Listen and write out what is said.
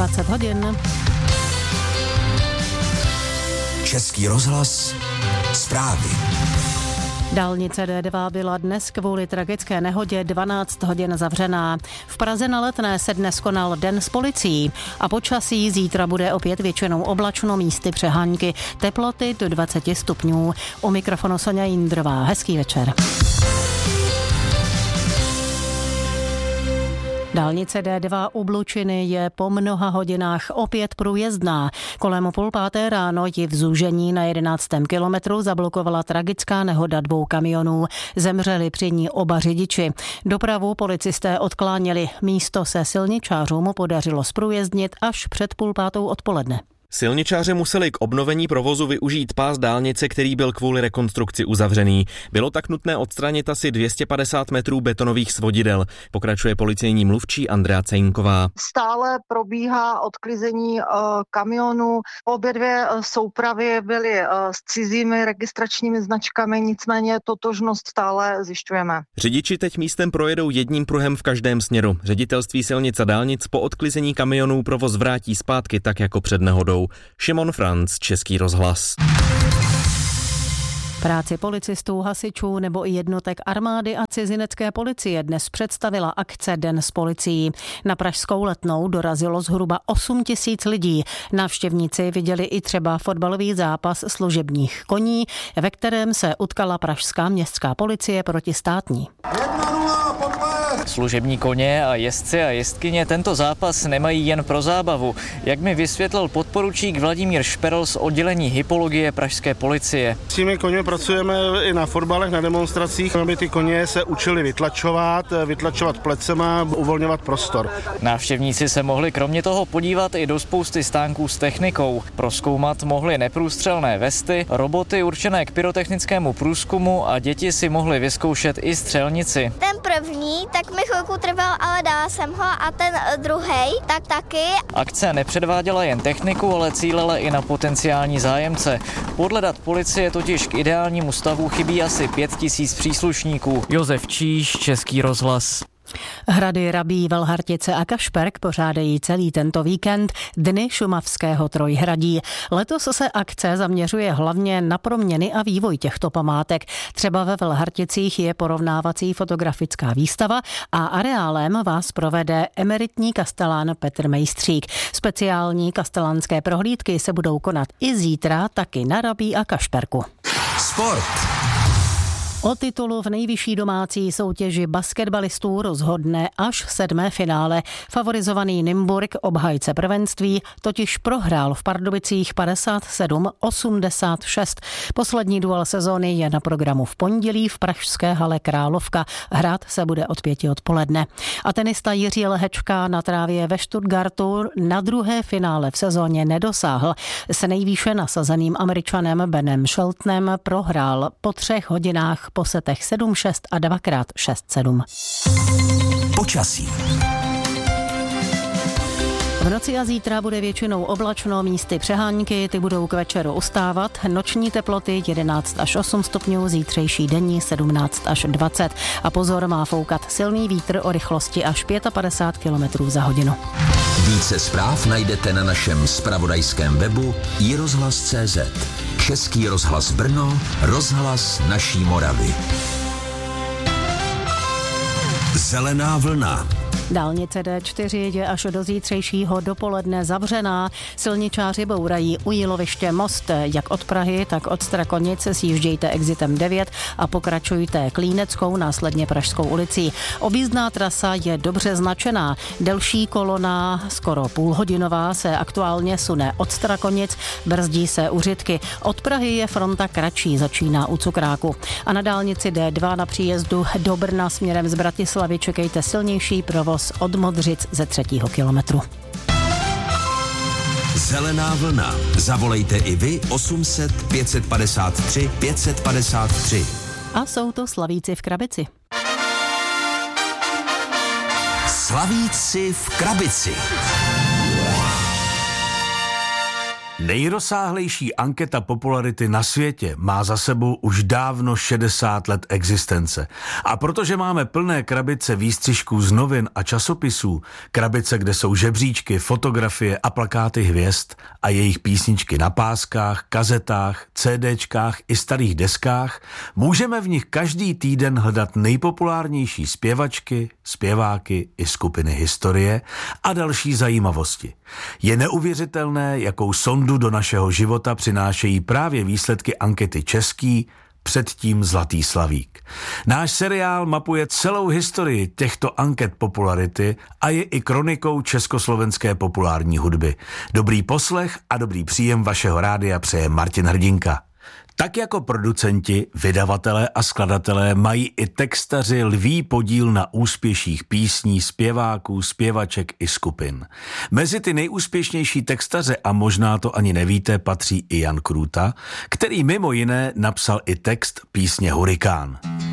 20 hodin. Český rozhlas, zprávy. Dálnice D2 byla dnes kvůli tragické nehodě 12 hodin zavřená. V Praze na Letné se dnes konal Den s policií a počasí zítra bude opět většinou oblačno, místy přehánky, teploty do 20 stupňů. U mikrofonu Soňa Jindrová. Hezký večer. Dálnice D2 u Blučiny je po mnoha hodinách opět průjezdná. Kolem 4:30 ráno ji v zúžení na 11. kilometru zablokovala tragická nehoda 2 kamionů. Zemřeli při ní oba řidiči. Dopravu policisté odkláněli. Místo se silničářům podařilo zprůjezdnit až před 4:30 odpoledne. Silničáři museli k obnovení provozu využít pás dálnice, který byl kvůli rekonstrukci uzavřený. Bylo tak nutné odstranit asi 250 metrů betonových svodidel. Pokračuje policejní mluvčí Andrea Cejnková. Stále probíhá odklizení kamionů. Obě dvě soupravy byly s cizími registračními značkami, nicméně totožnost stále zjišťujeme. Řidiči teď místem projedou jedním pruhem v každém směru. Ředitelství silnic a dálnic po odklizení kamionů provoz vrátí zpátky tak jako před nehodou. Šimon Franc, Český rozhlas. Práci policistů, hasičů nebo i jednotek armády a cizinecké policie dnes představila akce Den s policií. Na pražskou Letnou dorazilo zhruba 8 000 lidí. Návštěvníci viděli i třeba fotbalový zápas služebních koní, ve kterém se utkala pražská městská policie proti státní. Služební koně a jezdci a jezdkyně tento zápas nemají jen pro zábavu, jak mi vysvětlil podporučík Vladimír Šperl z oddělení hypologie pražské policie. S těmi koněmi pracujeme i na fotbalech, na demonstracích, aby ty koně se učili vytlačovat plecema, uvolňovat prostor. Návštěvníci se mohli kromě toho podívat i do spousty stánků s technikou. Prozkoumat mohli neprůstřelné vesty, roboty určené k pyrotechnickému průzkumu a děti si mohly vyzkoušet i střelnici. Ten první, tak mi chvilku trval, ale dala jsem ho a ten druhý, tak taky. Akce nepředváděla jen techniku, ale cílila i na potenciální zájemce. Podle dat policie totiž k ideálnímu stavu chybí asi 5 000 příslušníků. Josef Číš, Český rozhlas. Hrady Rabí, Velhartice a Kašperk pořádají celý tento víkend Dny šumavského Trojhradí. Letos se akce zaměřuje hlavně na proměny a vývoj těchto památek. Třeba ve Velharticích je porovnávací fotografická výstava a areálem vás provede emeritní kastelán Petr Mejstřík. Speciální kastelánské prohlídky se budou konat i zítra, taky na Rabí a Kašperku. Sport. O titulu v nejvyšší domácí soutěži basketbalistů rozhodne až 7. finále. Favorizovaný Nymburk, obhájce prvenství, totiž prohrál v Pardubicích 57-86. Poslední duel sezóny je na programu v pondělí v pražské hale Královka. Hrát se bude od 5 odpoledne. A tenista Jiří Lehečka na trávě ve Stuttgartu na druhé finále v sezóně nedosáhl. S nejvýše nasazeným Američanem Benem Sheltonem prohrál po 3 hodinách po setech 7-6 a 2x6-7. Počasí. V noci a zítra bude většinou oblačno, místy přehánky, ty budou k večeru ustávat. Noční teploty 11 až 8 stupňů, zítřejší denní 17 až 20. A pozor, má foukat silný vítr o rychlosti až 55 km za hodinu. Více zpráv najdete na našem zpravodajském webu iRozhlas.cz. Český rozhlas Brno, rozhlas naší Moravy. Zelená vlna. Dálnice D4 je až do zítřejšího dopoledne zavřená. Silničáři bourají u Jíloviště most. Jak od Prahy, tak od Strakonic sjíždějte exitem 9 a pokračujte Klíneckou, následně Pražskou ulicí. Objízdná trasa je dobře značená. Delší kolona, skoro půlhodinová, se aktuálně sune od Strakonic, brzdí se u Řitky. Od Prahy je fronta kratší, začíná u Cukráku. A na dálnici D2 na příjezdu do Brna směrem z Bratislavy čekejte silnější provoz od Modřic ze 3. kilometru. Zelená vlna. Zavolejte i vy 800 553 553. A jsou to slavíci v krabici. Slavíci v krabici. Nejrozsáhlejší anketa popularity na světě má za sebou už dávno 60 let existence. A protože máme plné krabice výstřižků z novin a časopisů, krabice, kde jsou žebříčky, fotografie a plakáty hvězd a jejich písničky na páskách, kazetách, CDčkách i starých deskách, můžeme v nich každý týden hledat nejpopulárnější zpěvačky, zpěváky i skupiny historie a další zajímavosti. Je neuvěřitelné, jakou sondu do našeho života přinášejí právě výsledky ankety Český, předtím Zlatý slavík. Náš seriál mapuje celou historii těchto anket popularity a je i kronikou československé populární hudby. Dobrý poslech a dobrý příjem vašeho rádia přeje Martin Hrdinka. Tak jako producenti, vydavatelé a skladatelé mají i textaři lví podíl na úspěších písní, zpěváků, zpěvaček i skupin. Mezi ty nejúspěšnější textaře, a možná to ani nevíte, patří i Jan Krůta, který mimo jiné napsal i text písně Hurikán.